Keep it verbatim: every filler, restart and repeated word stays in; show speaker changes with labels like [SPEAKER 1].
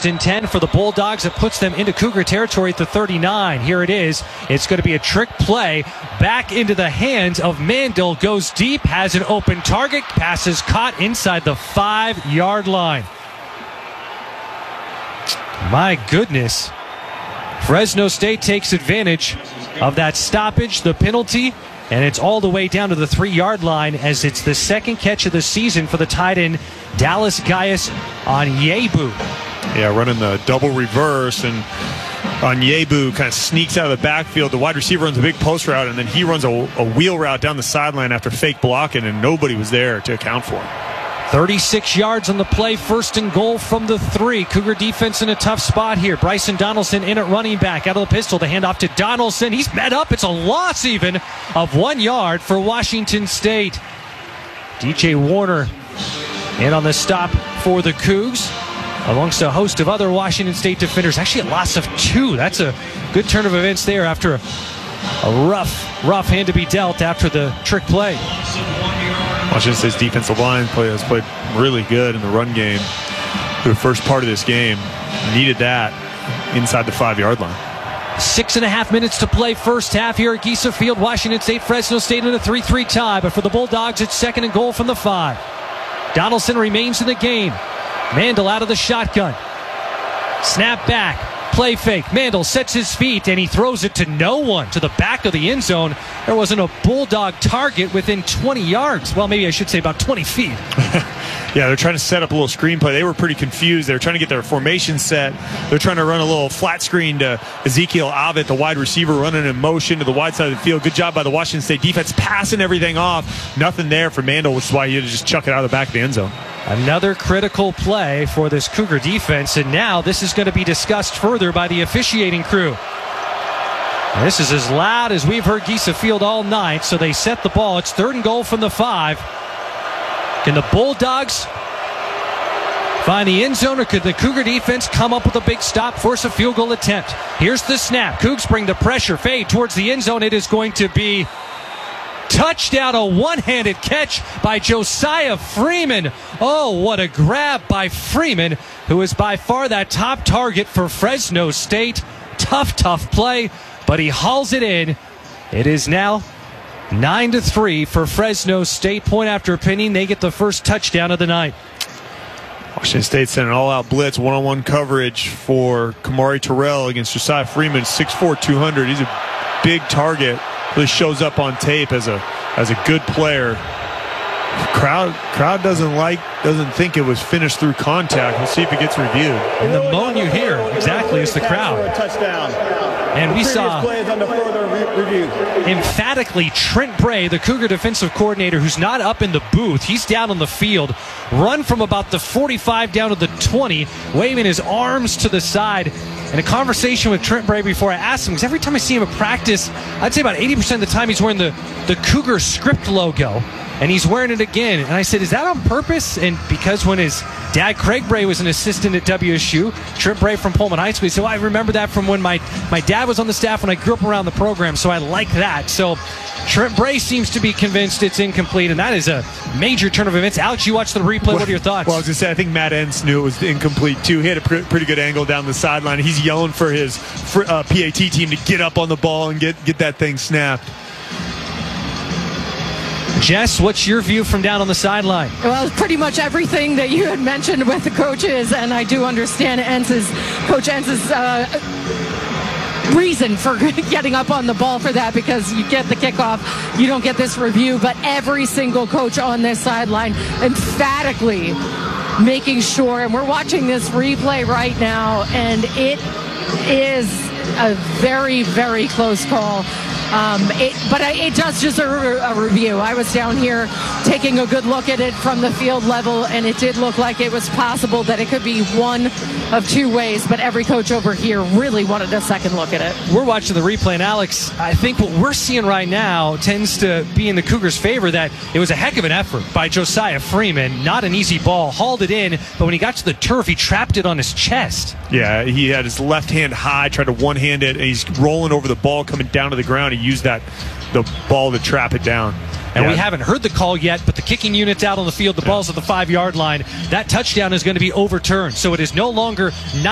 [SPEAKER 1] First and ten for the Bulldogs. It puts them into Cougar territory at the thirty-nine. Here it is. It's going to be a trick play back into the hands of Mandel. Goes deep, has an open target. Pass is caught inside the five-yard line. My goodness. Fresno State takes advantage of that stoppage, the penalty, and it's all the way down to the three-yard line as it's the second catch of the season for the tight end, Dallas Gaius Onyebu.
[SPEAKER 2] Yeah, running the double reverse, and Onyebu kind of sneaks out of the backfield. The wide receiver runs a big post route, and then he runs a, a wheel route down the sideline after fake blocking, and nobody was there to account for him.
[SPEAKER 1] thirty-six yards on the play, first and goal from the three. Cougar defense in a tough spot here. Bryson Donaldson in at running back, out of the pistol. The handoff to Donaldson. He's met up. It's a loss even of one yard for Washington State. D J Warner in on the stop for the Cougs, amongst a host of other Washington State defenders. Actually a loss of two. That's a good turn of events there after a, a rough, rough hand to be dealt after the trick play.
[SPEAKER 2] Washington State's defensive line play has played really good in the run game for the first part of this game. Needed that inside the five-yard line.
[SPEAKER 1] Six and a half minutes to play first half here at Giesa Field. Washington State, Fresno State in a three three tie. But for the Bulldogs, it's second and goal from the five. Donaldson remains in the game. Mandel out of the shotgun. Snap back. Play fake. Mandel sets his feet, and he throws it to no one, to the back of the end zone. There wasn't a Bulldog target within twenty yards. Well, maybe I should say about twenty feet.
[SPEAKER 2] Yeah, they're trying to set up a little screen play. They were pretty confused. They were trying to get their formation set. They're trying to run a little flat screen to Ezekiel Abbott, the wide receiver, running in motion to the wide side of the field. Good job by the Washington State defense, passing everything off. Nothing there for Mandel, which is why he had to just chuck it out of the back of the end zone.
[SPEAKER 1] Another critical play for this Cougar defense, and now this is going to be discussed further by the officiating crew. And this is as loud as we've heard Giesa Field all night, so they set the ball. It's third and goal from the five. Can the Bulldogs find the end zone, or could the Cougar defense come up with a big stop, force a field goal attempt? Here's the snap. Cougs bring the pressure, fade towards the end zone. It is going to be touchdown, a one-handed catch by Josiah Freeman. Oh, what a grab by Freeman, who is by far that top target for Fresno State. Tough, tough play, but he hauls it in. It is now nine to three for Fresno State. Point after penny, they get the first touchdown of the night.
[SPEAKER 2] Washington State sent an all-out blitz, one-on-one coverage for Kamari Terrell against Josiah Freeman, six four, two hundred. He's a big target. Really shows up on tape as a as a good player. Crowd crowd doesn't like doesn't think it was finished through contact. We'll see if it gets reviewed.
[SPEAKER 1] And the moan you hear exactly is the crowd. And we saw emphatically Trent Bray, the Cougar defensive coordinator, who's not up in the booth. He's down on the field, run from about the forty-five down to the twenty, waving his arms to the side. In a conversation with Trent Bray before I asked him, because every time I see him at practice, I'd say about eighty percent of the time he's wearing the, the Cougar script logo, and he's wearing it again. And I said, is that on purpose? And because when his dad, Craig Bray, was an assistant at W S U, Trent Bray from Pullman High School, he said, well, I remember that from when my, my dad was on the staff when I grew up around the program, so I like that. So Trent Bray seems to be convinced it's incomplete, and that is a major turn of events. Alex, you watched the replay. Well, what are your thoughts?
[SPEAKER 2] Well, I was going to say, I think Matt Entz knew it was incomplete, too. He had a pr- pretty good angle down the sideline. He's yelling for his for, uh, P A T team to get up on the ball and get, get that thing snapped.
[SPEAKER 1] Jess, what's your view from down on the sideline?
[SPEAKER 3] Well, pretty much everything that you had mentioned with the coaches, and I do understand Entz's, Coach Entz's uh, reason for getting up on the ball for that, because you get the kickoff, you don't get this review, but every single coach on this sideline emphatically making sure, and we're watching this replay right now, and it is a very, very close call. Um, it, but I, it does just a, a review. I was down here taking a good look at it from the field level, and it did look like it was possible that it could be one of two ways, but every coach over here really wanted a second look at it.
[SPEAKER 1] We're watching the replay, and Alex, I think what we're seeing right now tends to be in the Cougars' favor, that it was a heck of an effort by Josiah Freeman. Not an easy ball, hauled it in, but when he got to the turf, he trapped it on his chest.
[SPEAKER 2] Yeah, he had his left hand high, tried to one-hand it, and he's rolling over the ball, coming down to the ground. He used that the ball to trap it down.
[SPEAKER 1] And
[SPEAKER 2] yeah.
[SPEAKER 1] we haven't heard the call yet, but the kicking unit's out on the field. The ball's at the five-yard line. That touchdown is going to be overturned. So it is no longer